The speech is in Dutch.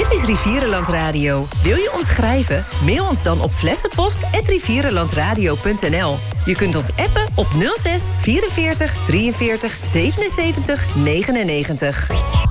Dit is Rivierenland Radio. Wil je ons schrijven? Mail ons dan op flessenpost@rivierenlandradio.nl. Je kunt ons appen op 06 44 43 77 99.